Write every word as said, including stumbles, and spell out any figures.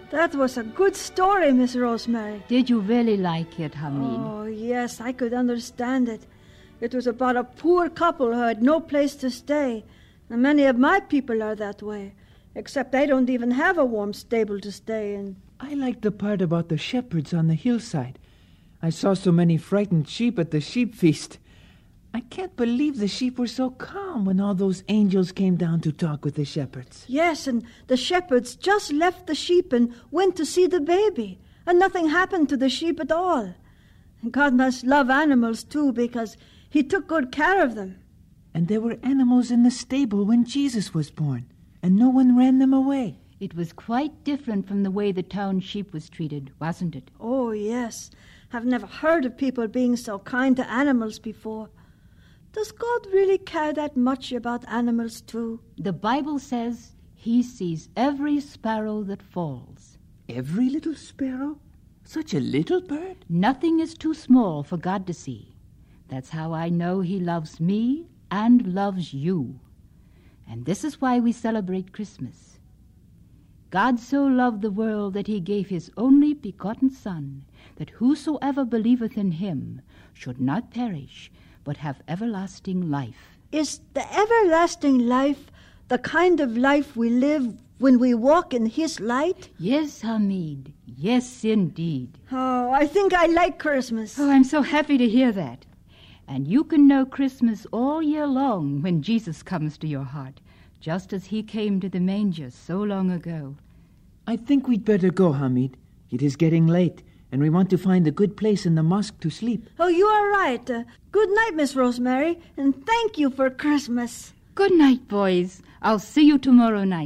That was a good story, Miss Rosemary. Did you really like it, Hamid? Oh, yes, I could understand it. It was about a poor couple who had no place to stay. And many of my people are that way, except they don't even have a warm stable to stay in. I liked the part about the shepherds on the hillside. I saw so many frightened sheep at the sheep feast. I can't believe the sheep were so calm when all those angels came down to talk with the shepherds. Yes, and the shepherds just left the sheep and went to see the baby, and nothing happened to the sheep at all. And God must love animals, too, because he took good care of them. And there were animals in the stable when Jesus was born, and no one ran them away. It was quite different from the way the town sheep was treated, wasn't it? Oh, yes. I've never heard of people being so kind to animals before. Does God really care that much about animals, too? The Bible says he sees every sparrow that falls. Every little sparrow? Such a little bird? Nothing is too small for God to see. That's how I know he loves me and loves you. And this is why we celebrate Christmas. God so loved the world that he gave his only begotten Son, that whosoever believeth in him should not perish, but have everlasting life. Is the everlasting life the kind of life we live when we walk in his light? Yes, Hamid. Yes, indeed. Oh, I think I like Christmas. Oh, I'm so happy to hear that. And you can know Christmas all year long when Jesus comes to your heart, just as he came to the manger so long ago. I think we'd better go, Hamid. It is getting late, and we want to find a good place in the mosque to sleep. Oh, you are right. Uh, good night, Miss Rosemary, and thank you for Christmas. Good night, boys. I'll see you tomorrow night.